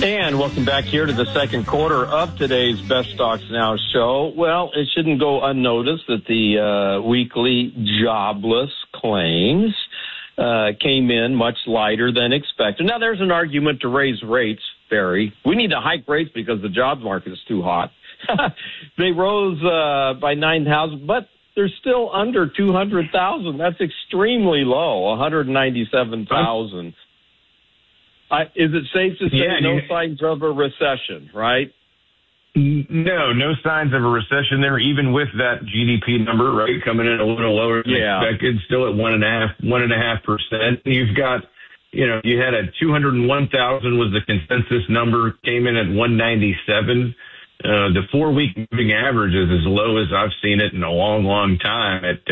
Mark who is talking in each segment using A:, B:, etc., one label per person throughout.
A: And welcome back here to the second quarter of today's Best Stocks Now show. Well, it shouldn't go unnoticed that the weekly jobless claims came in much lighter than expected. Now, there's an argument to raise rates, Barry. We need to hike rates because the jobs market is too hot. They rose by 9,000, but they're still under 200,000. That's extremely low, 197,000. Is it safe to say no signs of a recession, right?
B: No signs of a recession there, even with that GDP number, right, coming in a little lower than expected, still at 1.5%. You've got, you had a 201,000 was the consensus number, came in at 197. The 4-week moving average is as low as I've seen it in a long, long time at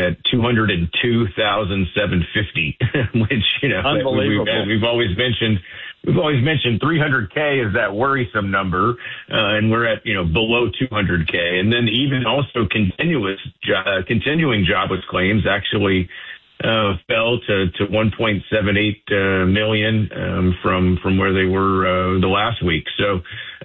B: 202,750, which,
A: unbelievable.
B: We've always mentioned 300K is that worrisome number, and we're at, below 200K. And then even also continuing jobless claims actually fell to 1.78 million from where they were the last week. So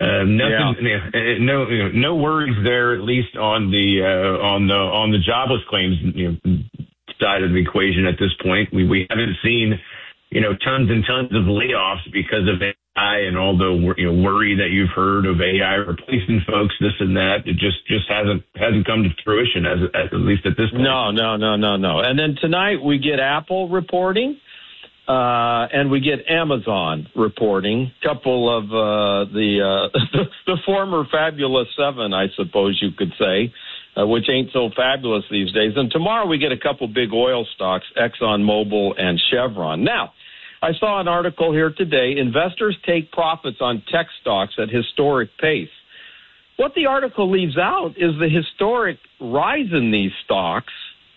B: no worries there, at least on the jobless claims side of the equation at this point. We haven't seen tons and tons of layoffs because of AI and all the worry that you've heard of AI replacing folks, this and that. It just hasn't come to fruition at least at this point.
A: No. And then tonight we get Apple reporting, and we get Amazon reporting. Couple of the former fabulous seven, I suppose you could say, which ain't so fabulous these days. And tomorrow we get a couple big oil stocks, ExxonMobil and Chevron. Now, I saw an article here today, investors take profits on tech stocks at historic pace. What the article leaves out is the historic rise in these stocks.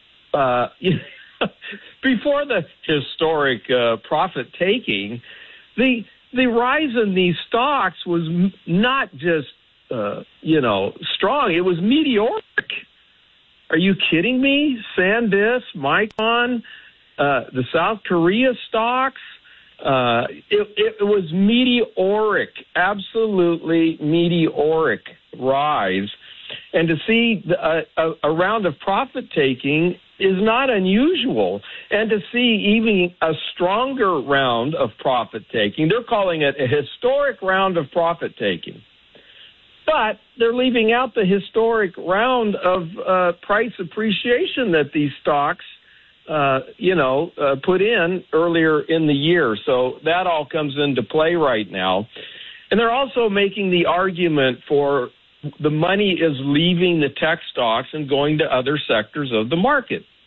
A: Before the historic profit taking, the rise in these stocks was not just strong. It was meteoric. Are you kidding me? SanDisk, Micron, the South Korea stocks. It was meteoric, absolutely meteoric rise. And to see a round of profit taking is not unusual. And to see even a stronger round of profit taking, they're calling it a historic round of profit taking. But they're leaving out the historic round of price appreciation that these stocks, put in earlier in the year. So that all comes into play right now. And they're also making the argument for the money is leaving the tech stocks and going to other sectors of the market.